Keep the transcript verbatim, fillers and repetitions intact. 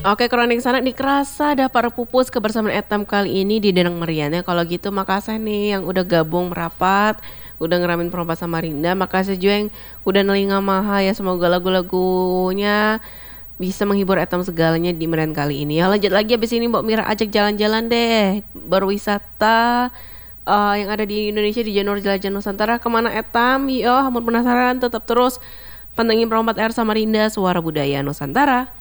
Oke, kronik sana nih kerasa dah para pupus kebersamaan etam kali ini di Denang Merian ya. Kalau gitu makasih nih yang udah gabung merapat, udah ngeramin perompak Samarinda. Makasih juga yang udah nelinga maha ya. Semoga lagu-lagunya bisa menghibur etam segalanya di Merian kali ini. Ya lanjut lagi abis ini Mbak Mira ajak jalan-jalan deh berwisata eh, yang ada di Indonesia di Januari Jelajah Nusantara kemana etam? Yo, amun penasaran tetap terus pantengin perompak air Samarinda Suara Budaya Nusantara.